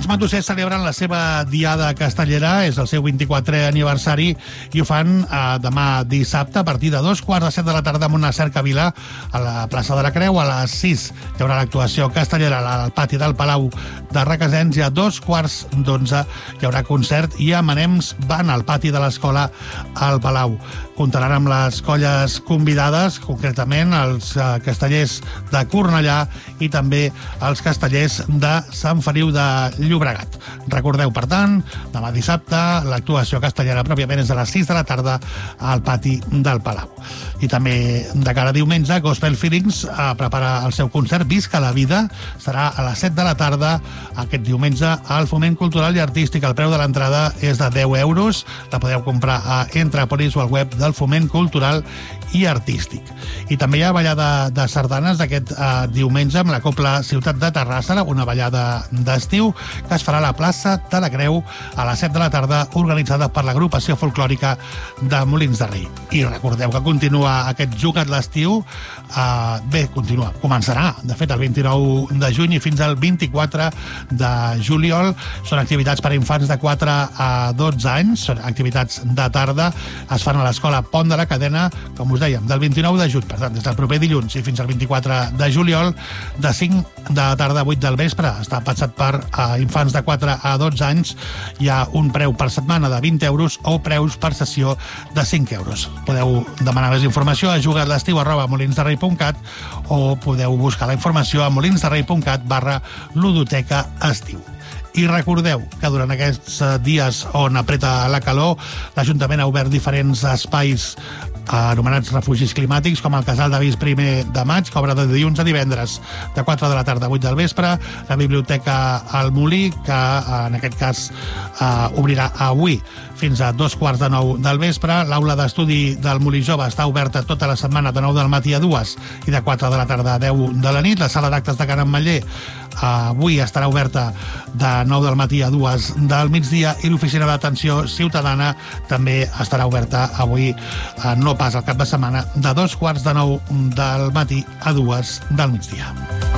matossers celebren la seva diada castellera, és el seu 24è aniversari, i ho fan demà dissabte a partir de 2:15 de la tarda amb una cercavila a la plaça de la Creu. A les 6 hi haurà l'actuació castellera al pati del Palau de Requesens, i a 2:15 hi haurà concert i Amanems van al pati de l'escola al Palau. Comptaran amb les colles convidades, concretament els castellers de Cornellà i també els castellers de Sant Feliu de Llobregat. Recordeu, per tant, demà dissabte l'actuació castellera pròpiament és de les 6 de la tarda al pati del Palau. I també de cara a diumenge, Gospel Feelings prepara el seu concert Visca la vida. Serà a les 7 de la tarda aquest diumenge al Foment Cultural i Artístic. El preu de l'entrada és de 10 euros. La podeu comprar a Entrapolis o al web del Foment Cultural i Artístic. I també hi ha ballada de sardanes aquest diumenge amb la Cobla Ciutat de Terrassa, una ballada d'estiu que es farà a la plaça de la Creu a les 7 de la tarda, organitzada per l'agrupació folclòrica de Molins de Rei. I recordeu que continua aquest Juga't l'estiu. Començarà, de fet, el 29 de juny i fins al 24 de juliol. Són activitats per a infants de 4 a 12 anys, són activitats de tarda, es fan a l'escola Pont de la Cadena, com us dèiem, del 29 de juny, per tant, des del proper dilluns i fins al 24 de juliol, de 5 de la tarda a 8 del vespre. Està pensat per infants de 4 a 12 anys. Hi ha un preu per setmana de 20 euros o preus per sessió de 5 euros. Podeu demanar més informació a jugatlestiu@molinsderrei.cat o podeu buscar la informació a molinsderrei.cat/ludoteca estiu. I recordeu que durant aquests dies on apreta la calor, l'Ajuntament ha obert diferents espais anomenats refugis climàtics, com el Casal d'Avis 1 de maig, que obre de dilluns a divendres de 4 de la tarda a 8 del vespre, la Biblioteca al Molí, que en aquest cas obrirà avui fins a 2:15 del vespre. L'aula d'estudi del Molí Jove està oberta tota la setmana de 9 del matí a 2 i de 4 de la tarda a 10 de la nit. La sala d'actes de Can Ametller avui estarà oberta de 9 del matí a 2 del migdia, i l'oficina d'atenció ciutadana també estarà oberta avui, no pas al cap de setmana, de 8:45 del matí a 2 del migdia.